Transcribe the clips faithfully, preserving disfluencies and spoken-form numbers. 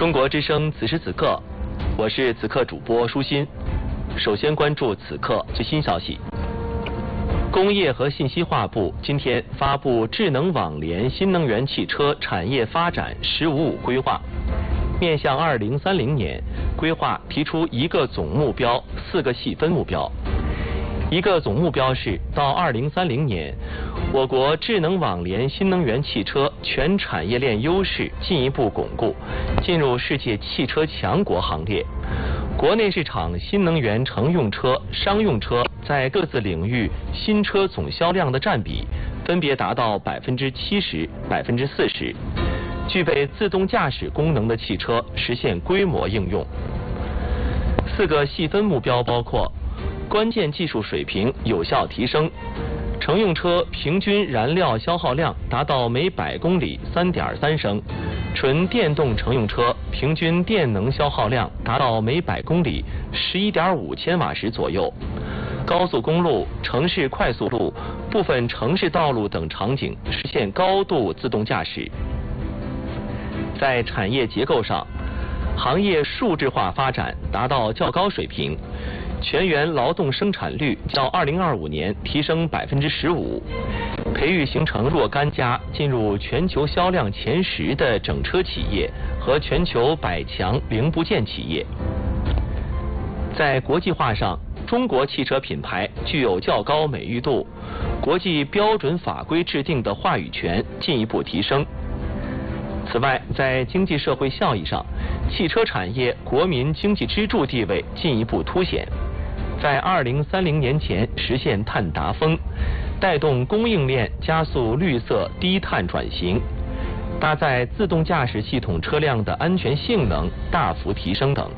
中国之声此时此刻，我是此刻主播舒心。首先关注此刻最新消息。工业和信息化部今天发布智能网联新能源汽车产业发展“十五五”规划，面向二零三零年，规划提出一个总目标、四个细分目标。一个总目标是到二零三零年，我国智能网联新能源汽车全产业链优势进一步巩固，进入世界汽车强国行列。国内市场新能源乘用车、商用车在各自领域新车总销量的占比分别达到百分之七十、百分之四十。具备自动驾驶功能的汽车实现规模应用。四个细分目标包括：关键技术水平有效提升，乘用车平均燃料消耗量达到每百公里 三点三升，纯电动乘用车平均电能消耗量达到每百公里 十一点五千瓦时左右。高速公路、城市快速路、部分城市道路等场景实现高度自动驾驶。在产业结构上，行业数字化发展达到较高水平，全员劳动生产率较二零二五年提升百分之十五，培育形成若干家进入全球销量前十的整车企业和全球百强零部件企业。在国际化上，中国汽车品牌具有较高美誉度，国际标准法规制定的话语权进一步提升。此外，在经济社会效益上，汽车产业国民经济支柱地位进一步凸显，在二零三零年前实现碳达峰，带动供应链加速绿色低碳转型，搭载自动驾驶系统车辆的安全性能大幅提升等。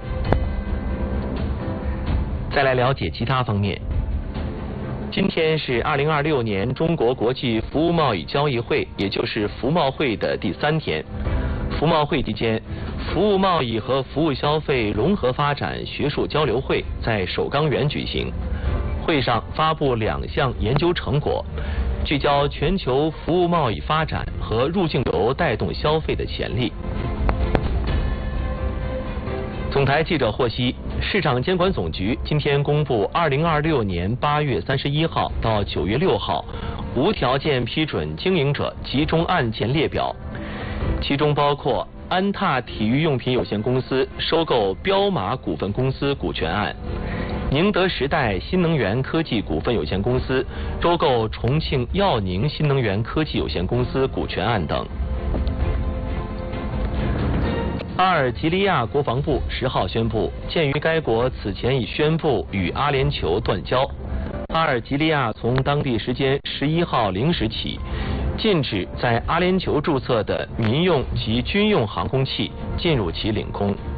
再来了解其他方面。今天是二零二六年中国国际服务贸易交易会，也就是服贸会的第三天。服贸会期间，服务贸易和服务消费融合发展学术交流会在首钢园举行。会上发布两项研究成果，聚焦全球服务贸易发展和入境游带动消费的潜力。总台记者获悉，市场监管总局今天公布二零二六年八月三十一号到九月六号无条件批准经营者集中案件列表，其中包括安踏体育用品有限公司收购彪马股份公司股权案，宁德时代新能源科技股份有限公司收购重庆耀宁新能源科技有限公司股权案等。阿尔及利亚国防部十号宣布，鉴于该国此前已宣布与阿联酋断交，阿尔及利亚从当地时间十一号零时起，禁止在阿联酋注册的民用及军用航空器进入其领空。